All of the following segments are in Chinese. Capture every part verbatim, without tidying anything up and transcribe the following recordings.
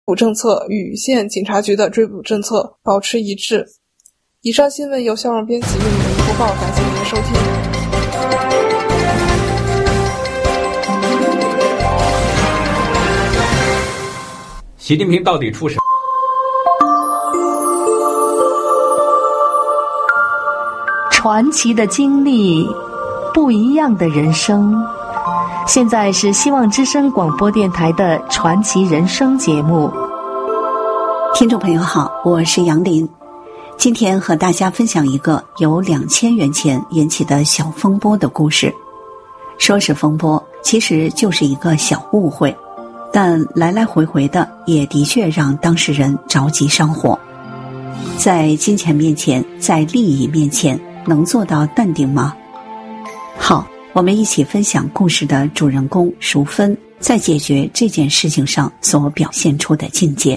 捕政策与县警察局的追捕政策保持一致。以上新闻由肖荣编辑为您播报，感谢您的收听。 习近平到底出什么？ 传奇的经历，不一样的人生。现在是希望之声广播电台的传奇人生节目。 听众朋友好，我是杨林，今天和大家分享一个由两千元钱引起的小风波的故事。说是风波，其实就是一个小误会，但来来回回的也的确让当事人着急上火。在金钱面前，在利益面前，能做到淡定吗？好，我们一起分享故事的主人公淑芬在解决这件事情上所表现出的境界。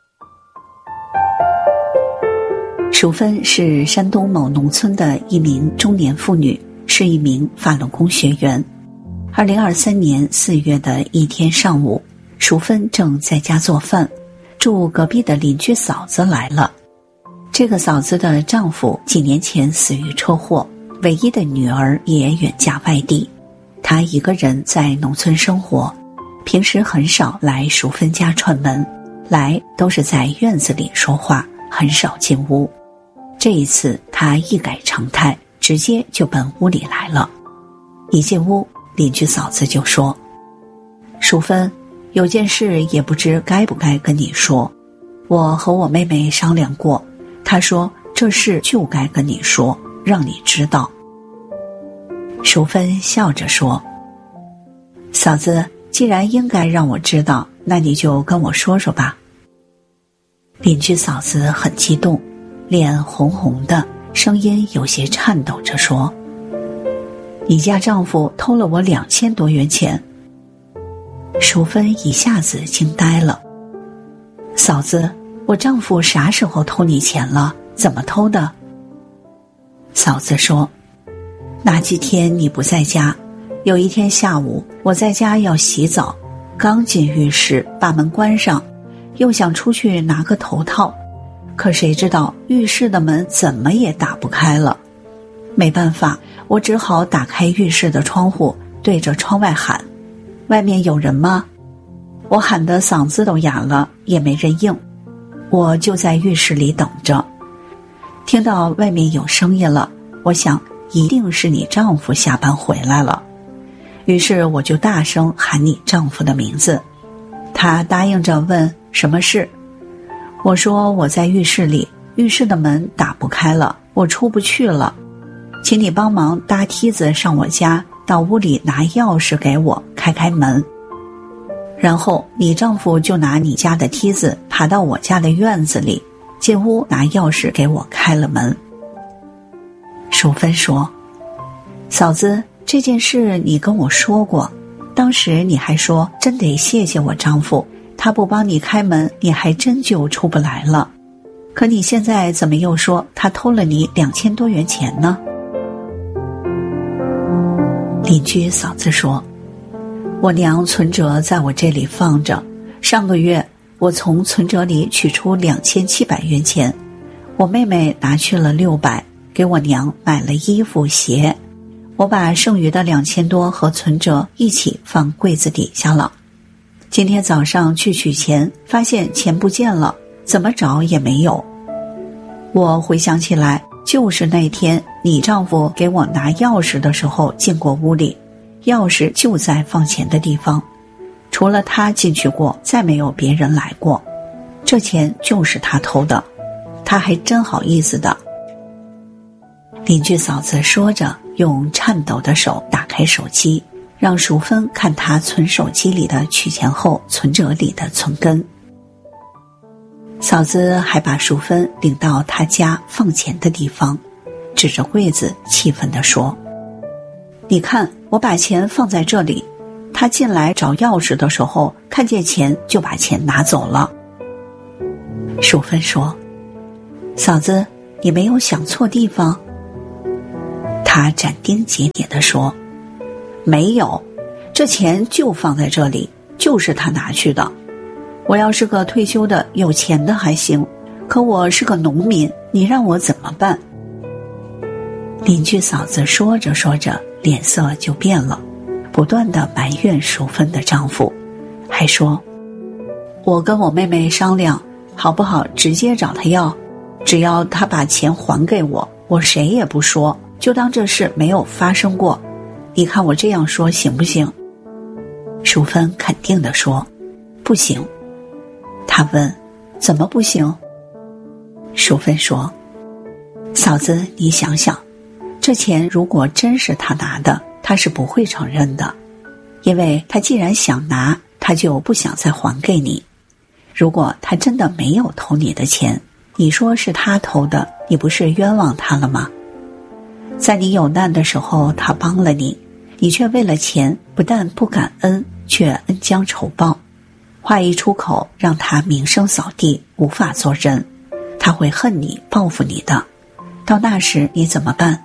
淑芬是山东某农村的一名中年妇女，是一名法轮功学员。二零二三年四月的一天上午，淑芬正在家做饭，住隔壁的邻居嫂子来了。这个嫂子的丈夫几年前死于车祸，唯一的女儿也远嫁外地，她一个人在农村生活，平时很少来淑芬家串门，来都是在院子里说话，很少进屋。这一次她一改常态，直接就奔屋里来了。一进屋，邻居嫂子就说：淑芬，有件事也不知该不该跟你说，我和我妹妹商量过，她说这事就该跟你说，让你知道。淑芬笑着说：嫂子，既然应该让我知道，那你就跟我说说吧。邻居嫂子很激动，脸红红的，声音有些颤抖着说：你家丈夫偷了我两千多元钱。淑芬一下子惊呆了。嫂子，我丈夫啥时候偷你钱了？怎么偷的？嫂子说：那几天你不在家，有一天下午我在家要洗澡，刚进浴室把门关上，又想出去拿个头套，可谁知道浴室的门怎么也打不开了。没办法，我只好打开浴室的窗户，对着窗外喊：外面有人吗？我喊得嗓子都哑了，也没人应。我就在浴室里等着，听到外面有声音了，我想一定是你丈夫下班回来了，于是我就大声喊你丈夫的名字。他答应着问什么事。我说我在浴室里，浴室的门打不开了，我出不去了，请你帮忙搭梯子上我家，到屋里拿钥匙给我开开门。然后你丈夫就拿你家的梯子爬到我家的院子里，进屋拿钥匙给我开了门。淑芬说：嫂子，这件事你跟我说过，当时你还说真得谢谢我丈夫，他不帮你开门，你还真就出不来了。可你现在怎么又说他偷了你两千多元钱呢？邻居嫂子说：我娘存折在我这里放着，上个月我从存折里取出两千七百元钱，我妹妹拿去了六百，给我娘买了衣服鞋，我把剩余的两千多和存折一起放柜子底下了。今天早上去取钱，发现钱不见了，怎么找也没有。我回想起来，就是那天你丈夫给我拿钥匙的时候进过屋里，钥匙就在放钱的地方，除了他进去过，再没有别人来过，这钱就是他偷的，他还真好意思的。邻居嫂子说着，用颤抖的手打开手机，让淑芬看他存手机里的取钱后存折里的存根。嫂子还把淑芬领到他家放钱的地方，指着柜子气愤地说：你看，我把钱放在这里，他进来找钥匙的时候看见钱就把钱拿走了。淑芬说：嫂子，你没有想错地方？他斩钉截铁地说：没有，这钱就放在这里，就是他拿去的。 我要是个退休的有钱的还行，可我是个农民，你让我怎么办？邻居嫂子说着说着脸色就变了，不断地埋怨淑芬的丈夫，还说我跟我妹妹商量好不好直接找她要，只要她把钱还给我，我谁也不说，就当这事没有发生过，你看我这样说行不行？淑芬肯定地说不行。他问怎么不行？淑芬说嫂子你想想，这钱如果真是他拿的，他是不会承认的，因为他既然想拿，他就不想再还给你。如果他真的没有偷你的钱，你说是他偷的，你不是冤枉他了吗？在你有难的时候他帮了你，你却为了钱不但不感恩，却恩将仇报，话一出口让他名声扫地，无法做人，他会恨你报复你的，到那时你怎么办？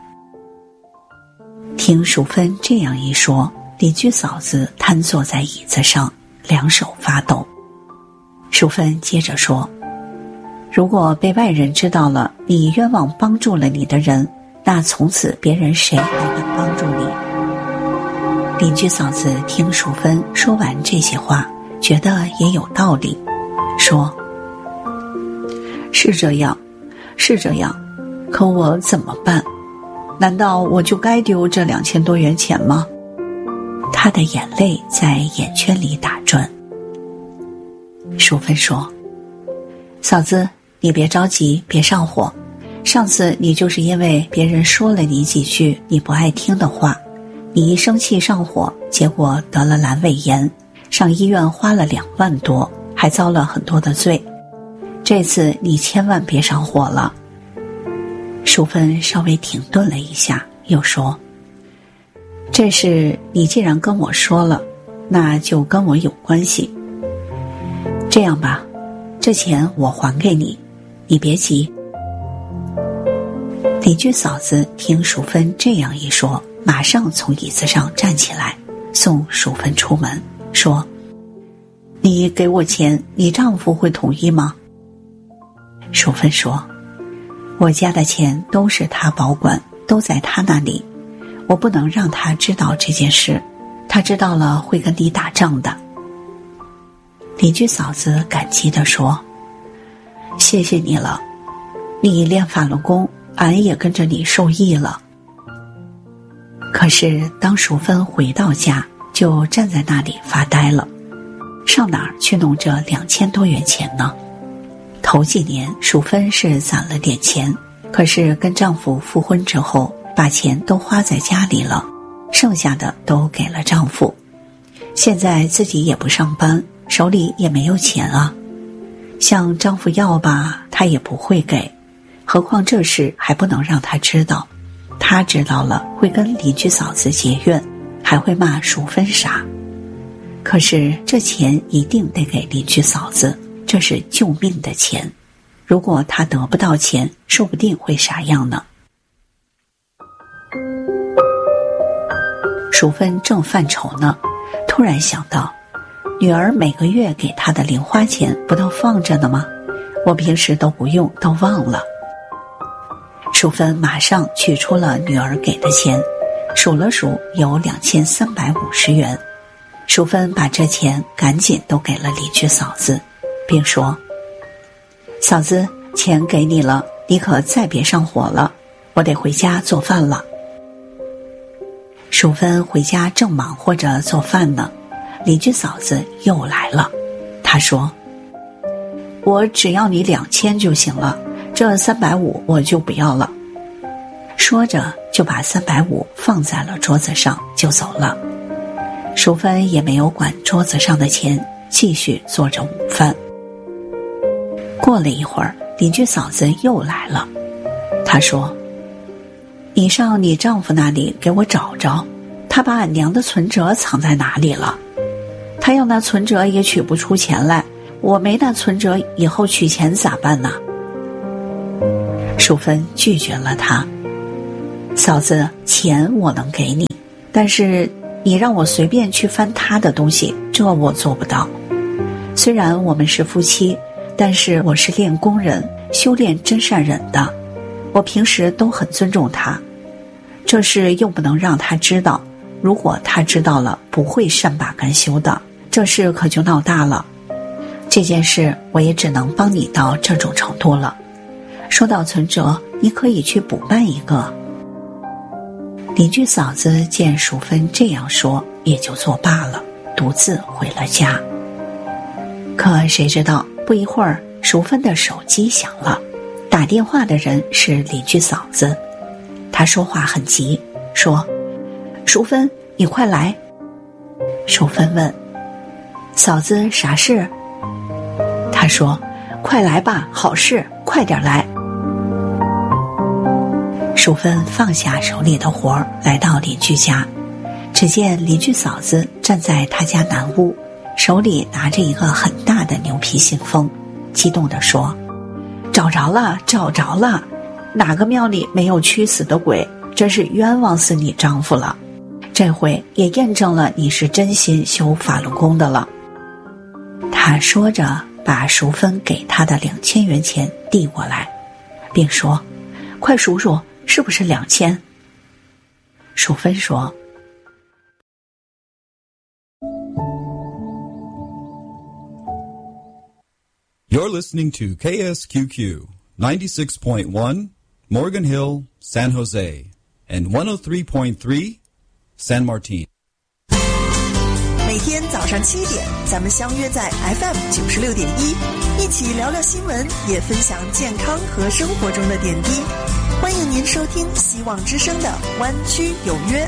听淑芬这样一说，邻居嫂子瘫坐在椅子上，两手发抖。淑芬接着说，如果被外人知道了你冤枉帮助了你的人，那从此别人谁还能帮助你？邻居嫂子听淑芬说完这些话，觉得也有道理，说是这样是这样，可我怎么办？难道我就该丢这两千多元钱吗？她的眼泪在眼圈里打转。淑芬说，嫂子你别着急，别上火，上次你就是因为别人说了你几句你不爱听的话，你一生气上火，结果得了阑尾炎，上医院花了两万多，还遭了很多的罪。这次你千万别上火了。淑芬稍微停顿了一下，又说，这事你既然跟我说了，那就跟我有关系。这样吧，这钱我还给你，你别急。邻居嫂子听淑芬这样一说，马上从椅子上站起来，送淑芬出门，说，你给我钱，你丈夫会同意吗？淑芬说，我家的钱都是他保管，都在他那里，我不能让他知道这件事，他知道了会跟你打仗的。邻居嫂子感激地说，谢谢你了，你练法轮功，俺也跟着你受益了。可是当淑芬回到家，就站在那里发呆了，上哪儿去弄这两千多元钱呢？头几年淑芬是攒了点钱，可是跟丈夫复婚之后，把钱都花在家里了，剩下的都给了丈夫。现在自己也不上班，手里也没有钱啊，向丈夫要吧，他也不会给，何况这事还不能让他知道，他知道了会跟邻居嫂子结怨，还会骂淑芬傻。可是这钱一定得给邻居嫂子，这是救命的钱，如果他得不到钱，说不定会啥样呢？淑芬正犯愁呢，突然想到，女儿每个月给她的零花钱不都放着呢吗？我平时都不用，都忘了。淑芬马上取出了女儿给的钱，数了数有两千三百五十元。淑芬把这钱赶紧都给了邻居嫂子，并说，嫂子，钱给你了，你可再别上火了，我得回家做饭了。淑芬回家正忙活着做饭呢，邻居嫂子又来了，她说，我只要你两千就行了，这三百五我就不要了。说着就把三百五放在了桌子上就走了。淑芬也没有管桌子上的钱，继续做着午饭。过了一会儿，邻居嫂子又来了，她说，你上你丈夫那里给我找找，他把俺娘的存折藏在哪里了？他要那存折也取不出钱来，我没那存折，以后取钱咋办呢？淑芬拒绝了他，嫂子，钱我能给你，但是你让我随便去翻他的东西，这我做不到。 虽然我们是夫妻，但是我是练功人，修炼真善忍的，我平时都很尊重他。这事又不能让他知道，如果他知道了，不会善罢甘休的，这事可就闹大了。这件事我也只能帮你到这种程度了，说到存折，你可以去补办一个。邻居嫂子见淑芬这样说，也就作罢了，独自回了家。可谁知道不一会儿，淑芬的手机响了，打电话的人是邻居嫂子。她说话很急，说：淑芬，你快来。淑芬问：嫂子啥事？她说：快来吧，好事，快点来。淑芬放下手里的活儿，来到邻居家。只见邻居嫂子站在他家南屋，手里拿着一个很大的牛皮信封，激动地说：找着了，找着了，哪个庙里没有驱死的鬼，真是冤枉死你丈夫了，这回也验证了你是真心修法轮功的了。他说着把淑芬给他的两千元钱递过来，并说：快数数，是不是两千？淑芬说： You're listening to K S Q Q ninety-six point one Morgan Hill, San Jose, and one oh three point three San Martin. 每天早上七点，咱们相约在 F M 九十六点一，一起聊聊新闻，也分享健康和生活中的点滴。欢迎您收听希望之声的湾区有约。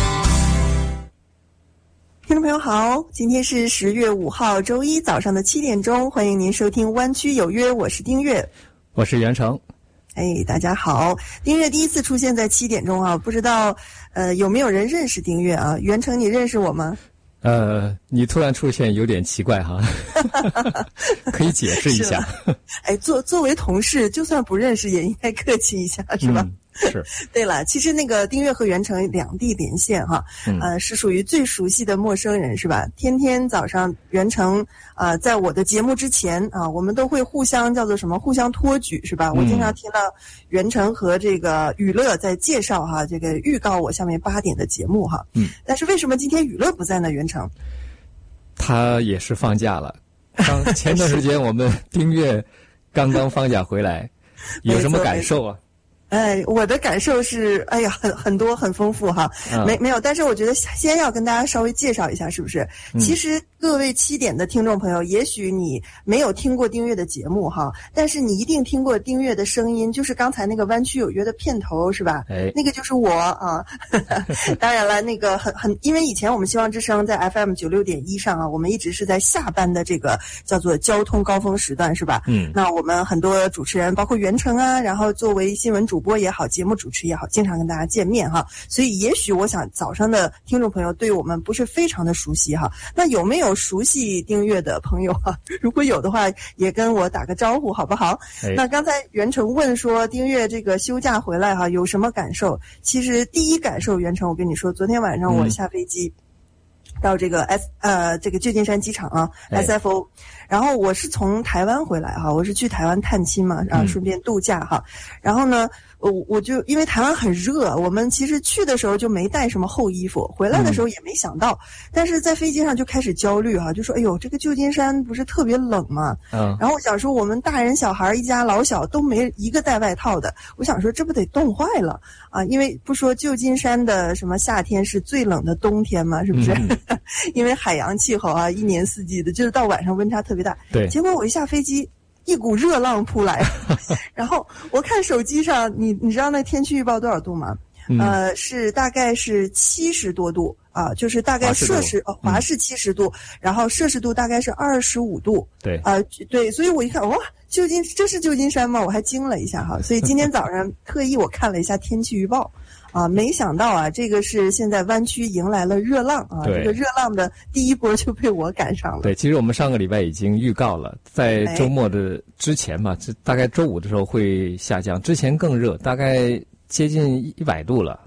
听众朋友好，今天是十月五号周一早上的七点钟，欢迎您收听湾区有约，我是丁月， 我是袁成。 哎，大家好，丁月第一次出现在七点钟啊，不知道呃有没有人认识丁月啊？袁成，你认识我吗？ 呃，你突然出现有点奇怪哈，可以解释一下。 哎，作作为同事，就算不认识也应该客气一下，是吧？ 嗯是。 对了，其实那个丁月和袁成两地连线哈，嗯、呃，是属于最熟悉的陌生人，是吧？天天早上袁成呃，在我的节目之前啊、呃，我们都会互相叫做什么？互相托举，是吧？嗯、我经常听到袁成和这个雨乐在介绍哈，这个预告我下面八点的节目哈。嗯。但是为什么今天雨乐不在呢？袁成？ 他也是放假了。刚前段时间我们丁月刚刚放假回来，有什么感受啊？ 哎，我的感受是，哎呀，很很多，很丰富哈。嗯、没没有，但是我觉得先要跟大家稍微介绍一下，是不是？嗯、其实各位七点的听众朋友，也许你没有听过丁月的节目哈，但是你一定听过丁月的声音，就是刚才那个湾区有约的片头，是吧？哎，那个就是我啊。当然了，那个很很，因为以前我们希望之声在 F M 九六点一上啊，我们一直是在下班的这个叫做交通高峰时段，是吧？嗯。那我们很多主持人，包括袁成啊，然后作为新闻主播也好，节目主持也好，经常跟大家见面哈，所以也许我想早上的听众朋友对我们不是非常的熟悉哈。那有没有熟悉丁月的朋友哈？如果有的话，也跟我打个招呼好不好？哎、那刚才袁成问说丁月这个休假回来哈，有什么感受？其实第一感受，袁成我跟你说，昨天晚上我下飞机。嗯到这个 S 呃这个旧金山机场啊 S F O， 然后我是从台湾回来哈，我是去台湾探亲嘛，然后顺便度假哈，然后呢我我就因为台湾很热，我们其实去的时候就没带什么厚衣服，回来的时候也没想到，嗯、但是在飞机上就开始焦虑哈，就说哎呦这个旧金山不是特别冷吗？嗯，然后我想说我们大人小孩一家老小都没一个带外套的，我想说这不得冻坏了啊，因为不说旧金山的什么夏天是最冷的冬天嘛，是不是？嗯因为海洋气候啊，一年四季的，就是到晚上温差特别大。对，结果我一下飞机，一股热浪扑来，然后我看手机上，你你知道那天气预报多少度吗？嗯、呃，是大概是七十多度啊，就是大概摄氏呃华氏七十度，嗯、然后摄氏度大概是二十五度。对，啊、呃、对，所以我一看，哇，旧金这是旧金山吗？我还惊了一下哈，所以今天早上特意我看了一下天气预报。啊，没想到啊，这个是现在湾区迎来了热浪啊，这个热浪的第一波就被我赶上了。对， 其实我们上个礼拜已经预告了，在周末的之前嘛，这大概周五的时候会下降，之前更热，大概接近一百度了。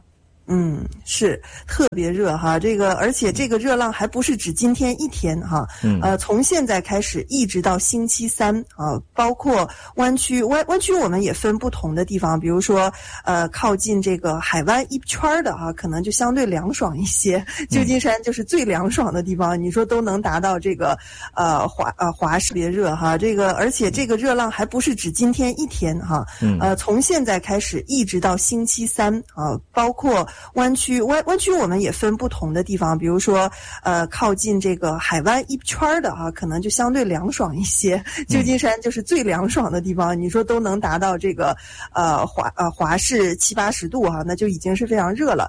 嗯，是特别热哈，这个而且这个热浪还不是指今天一天哈，嗯，呃，从现在开始一直到星期三啊，包括湾区湾湾区我们也分不同的地方，比如说呃靠近这个海湾一圈的哈，可能就相对凉爽一些，旧金山就是最凉爽的地方，你说都能达到这个呃华呃华氏别热哈，这个而且这个热浪还不是指今天一天哈，嗯，呃，从现在开始一直到星期三啊，包括湾区湾湾区我们也分不同的地方，比如说呃靠近这个海湾一圈的啊，可能就相对凉爽一些，旧金山就是最凉爽的地方，你说都能达到这个呃华呃华氏七八十度哈，那就已经是非常热了。